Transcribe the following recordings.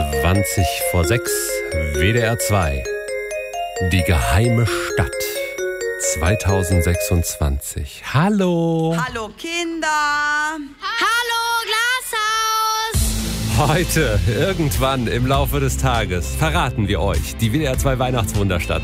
20 vor 6, WDR 2. Die geheime Stadt 2026. Hallo. Hallo Kinder. Hallo Glashaus. Heute, irgendwann im Laufe des Tages, verraten wir euch die WDR 2 Weihnachtswunderstadt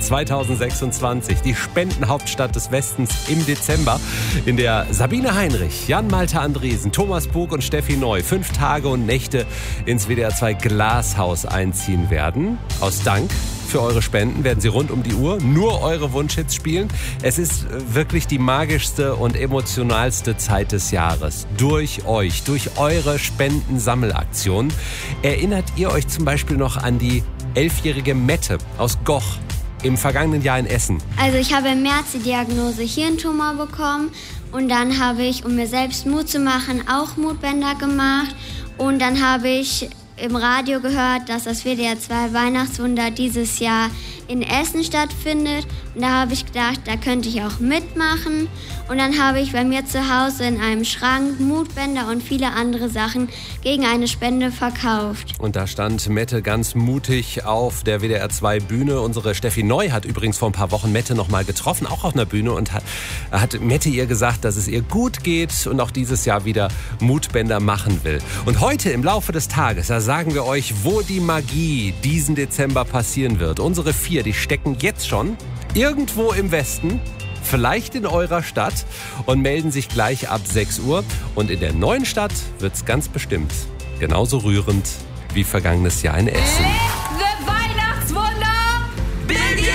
2026, die Spendenhauptstadt des Westens im Dezember, in der Sabine Heinrich, Jan-Malte Andresen, Thomas Bug und Steffi Neu 5 Tage und Nächte ins WDR 2 Glashaus einziehen werden. Aus Dank für eure Spenden werden sie rund um die Uhr nur eure Wunschhits spielen. Es ist wirklich die magischste und emotionalste Zeit des Jahres. Durch euch, durch eure Spendensammelaktion. Erinnert ihr euch zum Beispiel noch an die 11-jährige Mette aus Goch im vergangenen Jahr in Essen? Also ich habe im März die Diagnose Hirntumor bekommen und dann habe ich, um mir selbst Mut zu machen, auch Mutbänder gemacht und dann habe ich im Radio gehört, dass das WDR 2 Weihnachtswunder dieses Jahr in Essen stattfindet. Und da habe ich gedacht, da könnte ich auch mitmachen. Und dann habe ich bei mir zu Hause in einem Schrank Mutbänder und viele andere Sachen gegen eine Spende verkauft. Und da stand Mette ganz mutig auf der WDR 2 Bühne. Unsere Steffi Neu hat übrigens vor ein paar Wochen Mette noch mal getroffen, auch auf einer Bühne. Und hat Mette ihr gesagt, dass es ihr gut geht und auch dieses Jahr wieder Mutbänder machen will. Und heute im Laufe des Tages, da sagen wir euch, wo die Magie diesen Dezember passieren wird. Unsere 4, die stecken jetzt schon irgendwo im Westen, vielleicht in eurer Stadt, und melden sich gleich ab 6 Uhr. Und in der neuen Stadt wird's ganz bestimmt genauso rührend wie vergangenes Jahr in Essen. The Weihnachtswunder begin!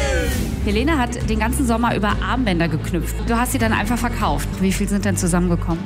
Helene hat den ganzen Sommer über Armbänder geknüpft. Du hast sie dann einfach verkauft. Wie viel sind denn zusammengekommen?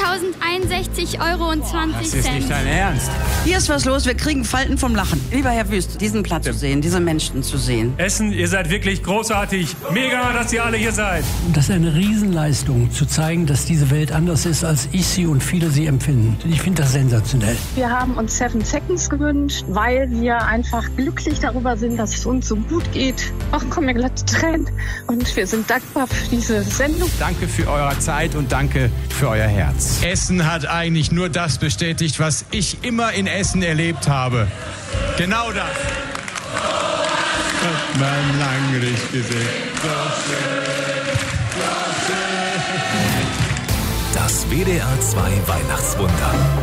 1.061,20 €. Das ist nicht dein Ernst. Hier ist was los, wir kriegen Falten vom Lachen. Lieber Herr Wüst, diesen Platz zu sehen, diese Menschen zu sehen. Essen, ihr seid wirklich großartig. Mega, dass ihr alle hier seid. Das ist eine Riesenleistung, zu zeigen, dass diese Welt anders ist, als ich sie und viele sie empfinden. Ich finde das sensationell. Wir haben uns 7 Seconds gewünscht, weil wir einfach glücklich darüber sind, dass es uns so gut geht. Auch kommen mir glatt Tränen. Und wir sind dankbar für diese Sendung. Danke für eure Zeit und danke für euer Herz. Essen hat eigentlich nur das bestätigt, was ich immer in Essen erlebt habe. Genau das. Hat man lange nicht gesehen. Das WDR 2 Weihnachtswunder.